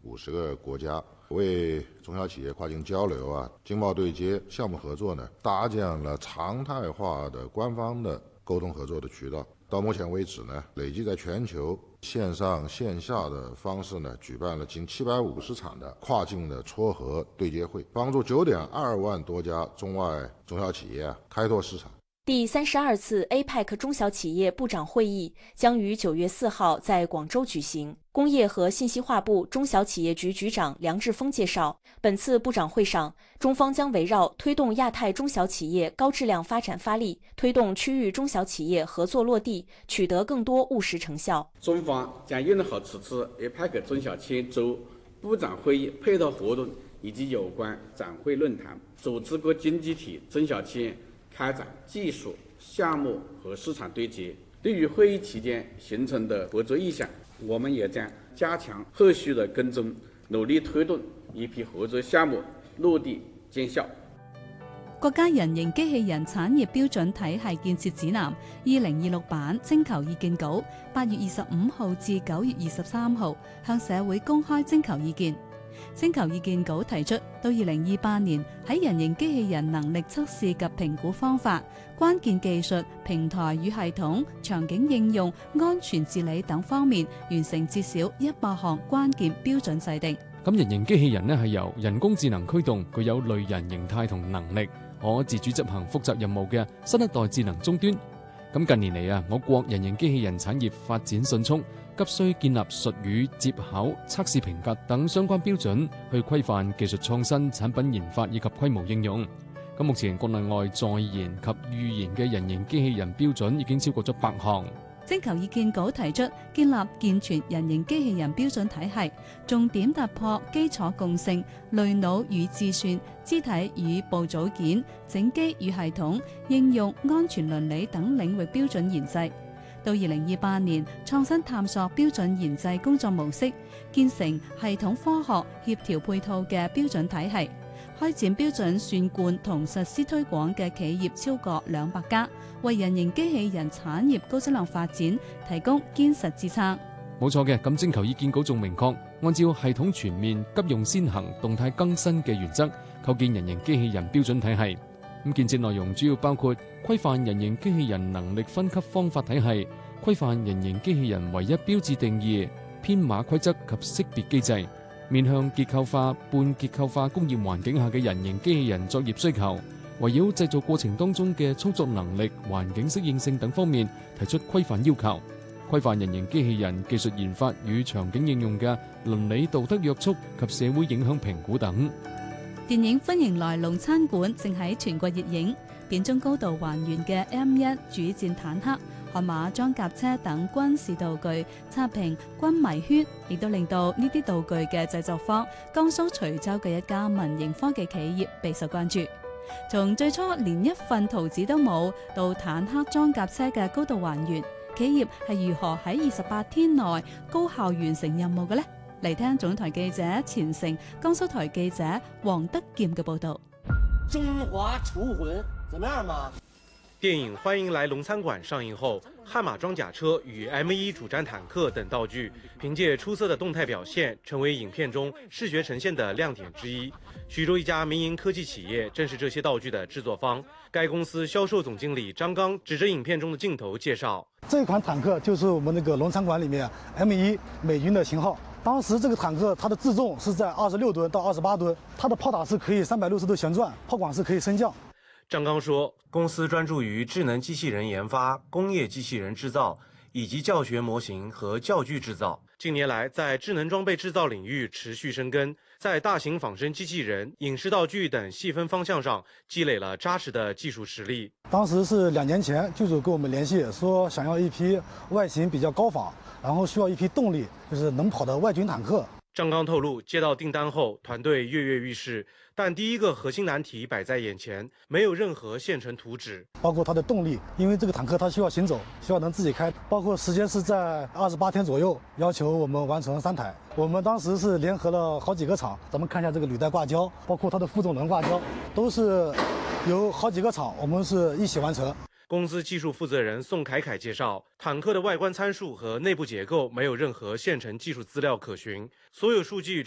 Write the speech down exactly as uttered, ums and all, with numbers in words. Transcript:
五十个国家，为中小企业跨境交流啊、经贸对接、项目合作呢，搭建了常态化的官方的沟通合作的渠道。到目前为止呢，累计在全球线上线下的方式呢，举办了近七百五十场的跨境的撮合对接会，帮助九点二万多家中外中小企业啊开拓市场。 第三十二次 A P E C 中小企业部长会议将于九月四号在广州举行。工业和信息化部中小企业局局长梁志峰介绍，本次部长会上，中方将围绕推动亚太中小企业高质量发展发力，推动区域中小企业合作落地，取得更多务实成效。 中方将用好此次 A P E C 中小企业周部长会议配套活动以及有关展会论坛，组织各经济体中小企业开展技术、项目和市场对接。对于会议期间形成的合作意向，我们也将加强后续的跟踪，努力推動一批合作項目落地見效。 國家人形機器人產業標準體系建設指南二零二六版徵求意見稿，八月二十五號至九月二十三號向社會公開徵求意見。徵求意見稿提出，到二零二八年喺人形機器人能力測試及評估方法、關鍵技術、平台與系統、場景應用、安全治理等方面完成至少一百項關鍵標準制定。 咁人形機器人呢係由人工智能驅動，具有類人形態同能力，可自主執行複雜任務嘅新一代智能終端。咁近年嚟啊，我國人形機器人產業發展迅速，急需建立術語、接口、測試評格等相關標準，去規範技術創新、產品研發以及規模應用。咁目前國內外在研及預研嘅人形機器人標準已經超過咗百項。 徵求意見稿提出建立健全人形機器人標準體系，重點突破基礎共性、類腦與自算、肢體與部組件、整機與系統、應用、安全倫理等領域標準研製。到二零二八年，創新探索標準研製工作模式，建成系統科學協調配套嘅標準體系。開展標準算貫同實施推廣嘅企業超過兩百家，為人形機器人產業高質量發展提供堅實支撐。 冇錯嘅，咁徵求意見稿仲明確，按照系統全面、急用先行、動態更新嘅原則，構建人形機器人標準體系。咁建設內容主要包括規範人形機器人能力分級方法體系、規範人形機器人唯一標誌定義、編碼規則及識別機制。面向結構化、半結構化工業環境下嘅人形機器人作業需求，圍繞製造過程當中嘅操作能力、環境適應性等方面提出規範要求，規範人形機器人技術研發與場景應用嘅倫理道德約束及社會影響評估等。 電影《歡迎來龍餐館》正喺全國熱映，片中高度還原嘅 M 一主戰坦克、悍馬裝甲車等軍事道具刷屏軍迷圈，亦都令到呢啲道具嘅製作方江蘇徐州嘅一家民營科技企業備受關注。從最初連一份圖紙都冇，到坦克裝甲車嘅高度還原，企業係如何喺二十八天內高效完成任務嘅呢？嚟聽總台記者錢成、江蘇台記者黃德劍嘅報導。 中華廚魂，怎麼樣嘛？ 電影《歡迎來龍餐館》上映後，悍馬裝甲車與 M 一主戰坦克等道具，憑借出色的動態表現，成為影片中視覺呈現的亮點之一。徐州一家民營科技企業正是這些道具的製作方。該公司銷售總經理張剛指着影片中的鏡頭介紹： 這款坦克就是我們那個龍餐館裡面 M 一美軍的型號。當時這個坦克它的自重是在二十六噸到二十八噸，它的炮塔是可以三百六十度旋轉，炮管是可以升降。 張剛說，公司專注於智能機器人研發、工業機器人製造以及教學模型和教具製造。近年來，在智能裝備製造領域持續深耕，在大型仿生機器人、影視道具等細分方向上積累了紮實的技術實力。 當時是兩年前，劇組跟我們聯繫，說想要一批外形比較高仿，然後需要一批動力，就是能跑的外軍坦克。 張剛透露，接到訂單後，團隊躍躍欲試，但第一個核心難題擺在眼前，沒有任何現成圖紙。 包括它的動力，因為這個坦克它需要行走，需要能自己開，包括時間是在二十八天左右，要求我們完成三台。我們當時是聯合了好幾個廠，咱們看一下這個履帶掛膠，包括它的負重輪掛膠，都是由好幾個廠，我們是一起完成。 公司技術負責人宋凱凱介紹，坦克的外觀參數和內部結構沒有任何現成技術資料可循，所有數據